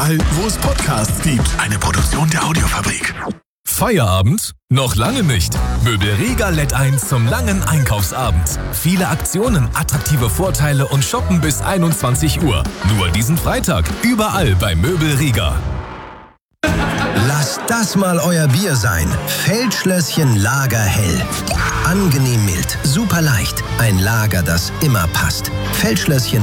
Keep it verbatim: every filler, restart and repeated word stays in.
überall, wo es Podcasts gibt. Eine Produktion der Audiofabrik. Feierabend? Noch lange nicht. Möbel Riga lädt ein zum langen Einkaufsabend. Viele Aktionen, attraktive Vorteile und shoppen bis einundzwanzig Uhr. Nur diesen Freitag. Überall bei Möbel Riga. Lasst das mal euer Bier sein. Feldschlösschen Lagerhell. Angenehm mild, super leicht. Ein Lager, das immer passt. Feldschlösschen